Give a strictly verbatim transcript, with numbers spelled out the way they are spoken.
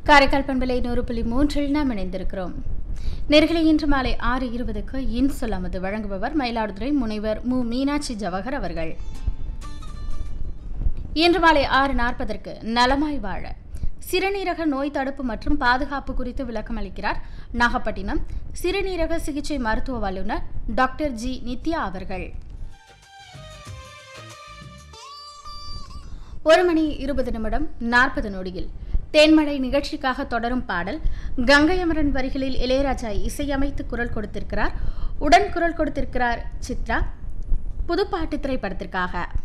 காரைக்கால் பண்பலை நூறு புள்ளி மூன்றில் நாம் இணைந்திருக்கிறோம். நேர்களை இன்று மாலை ஆறு இருபதுக்கு இன்சொல் அமுது வழங்குபவர் மயிலாடுதுறை முனைவர் மு மீனாட்சி ஜவஹர் அவர்கள். இன்று மாலை ஆறு நாற்பதற்கு நலமாய் வாழ சிறுநீரக நோய் தடுப்பு மற்றும் பாதுகாப்பு குறித்து விளக்கம் அளிக்கிறார் நாகப்பட்டினம் சிறுநீரக சிகிச்சை மருத்துவ வல்லுநர் டாக்டர் ஜி நித்யா அவர்கள். ஒரு மணி இருபது நிமிடம் நாற்பது நொடியில் தேன்மழை நிகழ்ச்சிக்காக தொடரும் பாடல் கங்கை அமரன் வரிகளில் இளையராஜா இசையமைத்து குரல் கொடுத்திருக்கிறார். உடன் குரல் கொடுத்திருக்கிறார் சித்ரா. புதுப்பாட்டு திரைப்படத்திற்காக